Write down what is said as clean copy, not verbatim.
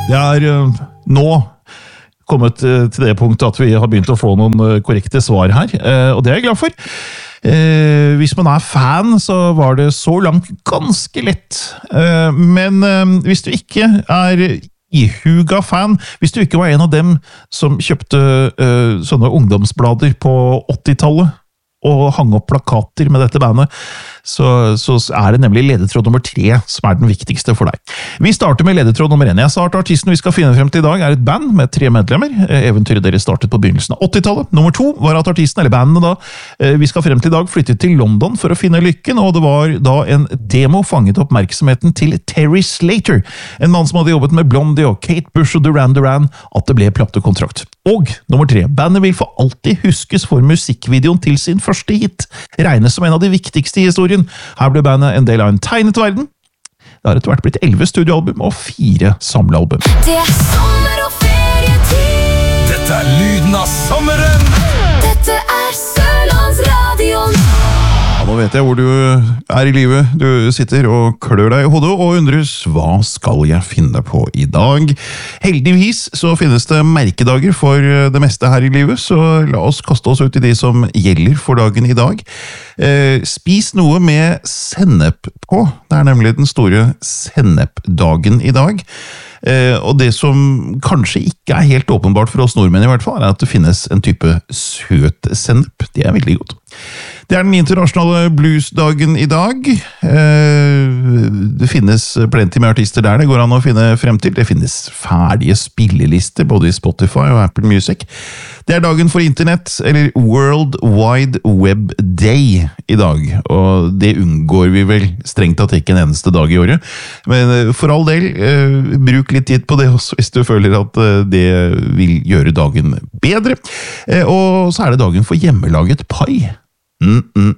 Det nå kommet til det punktet at vi har begynt å få noen korrekte svar her, og det jeg glad for. Hvis man fan, så var det så langt ganske lett. Men hvis du ikke ihuga fan, hvis du ikke var en av dem som kjøpte sånne ungdomsblader på 80-tallet, og hang opp plakater med dette bandet, så det nemlig ledetråd nummer 3 som den viktigste for deg. Vi starter med ledetråd nummer 1. Jeg sa at artisten vi skal finne frem til i dag et band med 3 medlemmer. Eventyret deres startet på begynnelsen av 80-tallet. Nummer 2 var at artisten, eller bandene da, vi skal frem til i dag, flyttet til London for å finne lykken, og det var da en demo fanget oppmerksomheten til Terry Slater, en mann som hadde jobbet med Blondie og Kate Bush og Duran Duran, at det ble platekontrakt. Og nummer 3, bandet vil for alltid huskes for musikkvideoen til sin første hit, regnes som en av de viktigste i historien. Her ble bandet en del av en tegnet verden. Det har etter hvert blitt 11 studioalbum og 4 samlealbum. Det sommer og ferietid. Dette lyden av sommeren. Dette Sørlandsradion. Ja, nå vet jeg hvor du i livet. Du sitter og klør deg i hodet og undres, hva skal jeg finne på i dag? Heldigvis så finnes det merkedager for det meste her i livet, så la oss kaste oss ut i de som gjelder for dagen i dag. Spis noe med sennep på. Det nemlig den store sennepdagen i dag. Og det som kanskje ikke helt åpenbart for oss nordmenn i hvert fall, at det finnes en type søt sennep. Det veldig godt. Det den internasjonale bluesdagen i dag. Det finnes plenty med artister der det går an å finne frem til. Det finnes ferdige spillelister både i Spotify og Apple Music. Det dagen for internett, eller World Wide Web Day i dag, og det unngår vi vel strengt tatt ikke en eneste dag i året. Men for all del, bruk litt tid på det også hvis du føler at det vil gjøre dagen bedre. Og så det dagen for hjemmelaget pai.